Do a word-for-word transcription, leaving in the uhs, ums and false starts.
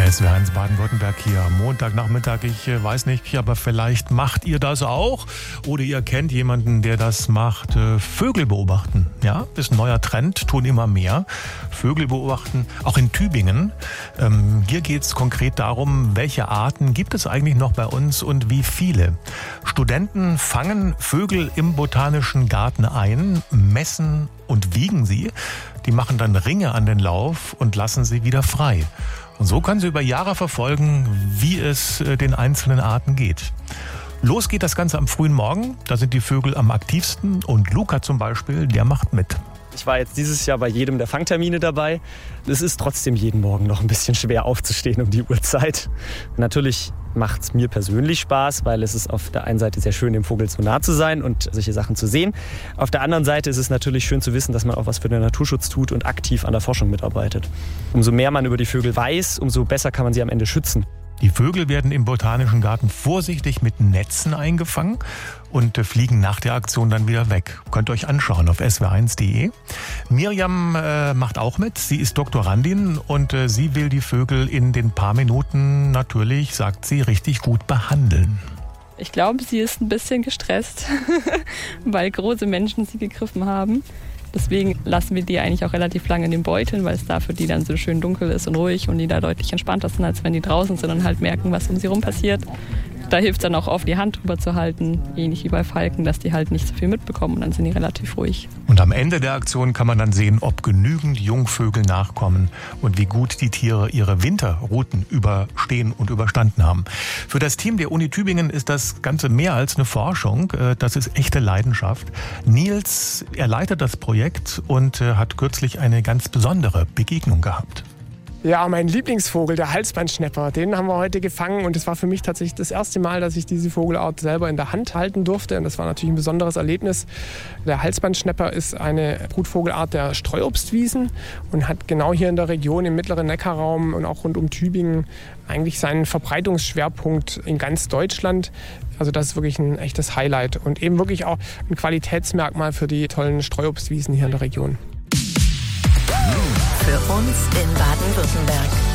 S W R eins Baden-Württemberg hier am Montagnachmittag. Ich äh, weiß nicht, aber vielleicht macht ihr das auch oder ihr kennt jemanden, der das macht. Äh, Vögel beobachten, ja, ist ein neuer Trend, tun immer mehr. Vögel beobachten, auch in Tübingen. Ähm, hier geht es konkret darum, welche Arten gibt es eigentlich noch bei uns und wie viele. Studenten fangen Vögel im Botanischen Garten ein, messen und wiegen sie. Die machen dann Ringe an den Lauf und lassen sie wieder frei. Und so können sie über Jahre verfolgen, wie es den einzelnen Arten geht. Los geht das Ganze am frühen Morgen. Da sind die Vögel am aktivsten. Und Luca zum Beispiel, der macht mit. Ich war jetzt dieses Jahr bei jedem der Fangtermine dabei. Es ist trotzdem jeden Morgen noch ein bisschen schwer aufzustehen um die Uhrzeit. Natürlich macht es mir persönlich Spaß, weil es ist auf der einen Seite sehr schön, dem Vogel so nah zu sein und solche Sachen zu sehen. Auf der anderen Seite ist es natürlich schön zu wissen, dass man auch was für den Naturschutz tut und aktiv an der Forschung mitarbeitet. Umso mehr man über die Vögel weiß, umso besser kann man sie am Ende schützen. Die Vögel werden im Botanischen Garten vorsichtig mit Netzen eingefangen und fliegen nach der Aktion dann wieder weg. Könnt ihr euch anschauen auf s w r eins punkt d e. Miriam äh, macht auch mit. Sie ist Doktorandin und äh, sie will die Vögel in den paar Minuten natürlich, sagt sie, richtig gut behandeln. Ich glaube, sie ist ein bisschen gestresst, weil große Menschen sie gegriffen haben. Deswegen lassen wir die eigentlich auch relativ lange in den Beuteln, weil es da für die dann so schön dunkel ist und ruhig und die da deutlich entspannter sind, als wenn die draußen sind und halt merken, was um sie rum passiert. Da hilft dann auch oft, die Hand drüber zu halten, ähnlich wie bei Falken, dass die halt nicht so viel mitbekommen und dann sind die relativ ruhig. Und am Ende der Aktion kann man dann sehen, ob genügend Jungvögel nachkommen und wie gut die Tiere ihre Winterrouten überstehen und überstanden haben. Für das Team der Uni Tübingen ist das Ganze mehr als eine Forschung, das ist echte Leidenschaft. Nils, er leitet das Projekt und hat kürzlich eine ganz besondere Begegnung gehabt. Ja, mein Lieblingsvogel, der Halsbandschnäpper, den haben wir heute gefangen und es war für mich tatsächlich das erste Mal, dass ich diese Vogelart selber in der Hand halten durfte und das war natürlich ein besonderes Erlebnis. Der Halsbandschnäpper ist eine Brutvogelart der Streuobstwiesen und hat genau hier in der Region im mittleren Neckarraum und auch rund um Tübingen eigentlich seinen Verbreitungsschwerpunkt in ganz Deutschland. Also das ist wirklich ein echtes Highlight und eben wirklich auch ein Qualitätsmerkmal für die tollen Streuobstwiesen hier in der Region. Für uns in Baden-Württemberg.